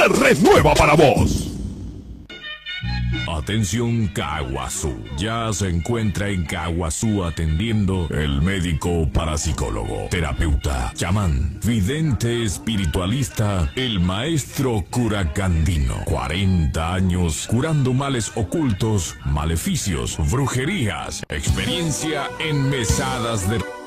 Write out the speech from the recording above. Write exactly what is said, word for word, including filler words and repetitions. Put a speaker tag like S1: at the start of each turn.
S1: se renueva para vos.
S2: Atención Caguazú, ya se encuentra en Caguazú atendiendo el médico parapsicólogo, terapeuta, chamán, vidente espiritualista, el maestro curacandino. cuarenta años curando males ocultos, maleficios, brujerías, experiencia en mesadas de...